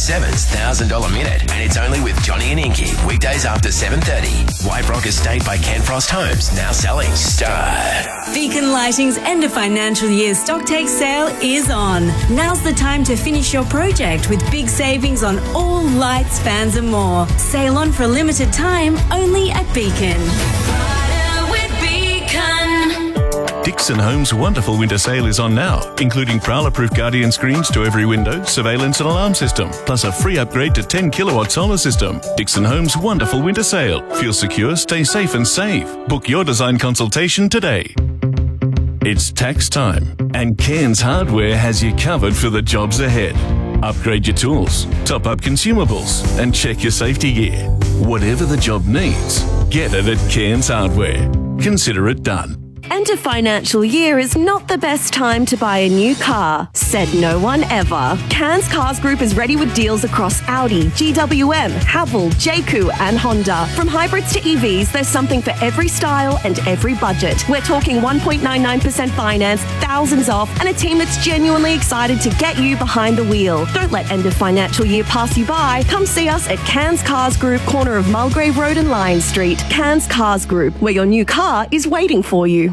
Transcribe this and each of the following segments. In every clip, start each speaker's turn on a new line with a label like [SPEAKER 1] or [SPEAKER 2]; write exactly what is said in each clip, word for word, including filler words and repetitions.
[SPEAKER 1] seven's one thousand dollars minute, and it's only with Johnny and Inky. Weekdays after seven thirty. White Rock Estate by Canfrost Homes, now selling Star.
[SPEAKER 2] Beacon Lighting's end of financial year stock take sale is on. Now's the time to finish your project with big savings on all lights, fans and more. Sale on for a limited time only at Beacon.
[SPEAKER 3] Dixon Homes' wonderful winter sale is on now, including prowler-proof Guardian screens to every window, surveillance and alarm system, plus a free upgrade to ten kilowatt solar system. Dixon Homes' wonderful winter sale. Feel secure, stay safe and save. Book your design consultation today. It's tax time, and Cairns Hardware has you covered for the jobs ahead. Upgrade your tools, top up consumables, and check your safety gear. Whatever the job needs, get it at Cairns Hardware. Consider it done.
[SPEAKER 4] End of financial year is not the best time to buy a new car, said no one ever. Cairns Cars Group is ready with deals across Audi, G W M, Haval, J-Coup and Honda. From hybrids to E Vs, there's something for every style and every budget. We're talking one point nine nine percent finance, thousands off, and a team that's genuinely excited to get you behind the wheel. Don't let end of financial year pass you by. Come see us at Cairns Cars Group, corner of Mulgrave Road and Lion Street. Cairns Cars Group, where your new car is waiting for you.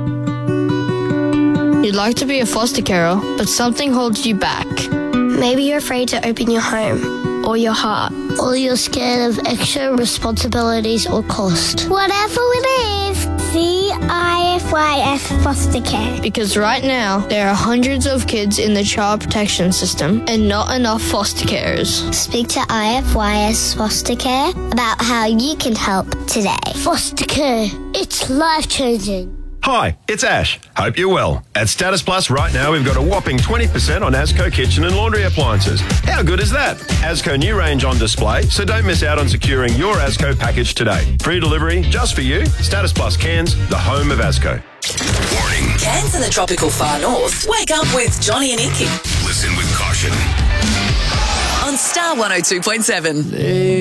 [SPEAKER 5] You'd like to be a foster carer, but something holds you back.
[SPEAKER 6] Maybe you're afraid to open your home or your heart, or you're scared of extra responsibilities or cost.
[SPEAKER 7] Whatever it is, see I F Y S Foster Care.
[SPEAKER 5] Because right now, there are hundreds of kids in the child protection system and not enough foster carers.
[SPEAKER 7] Speak to I F Y S Foster Care about how you can help today.
[SPEAKER 6] Foster care, it's life-changing.
[SPEAKER 8] Hi, it's Ash. Hope you're well. At Status Plus right now, we've got a whopping twenty percent on Asco kitchen and laundry appliances. How good is that? Asco new range on display, so don't miss out on securing your Asco package today. Free delivery just for you. Status Plus Cairns, the home of Asco.
[SPEAKER 1] Warning.
[SPEAKER 9] Cairns and the tropical far north. Wake up with Johnny and Inky.
[SPEAKER 1] Listen with caution.
[SPEAKER 9] On Star one oh two point seven.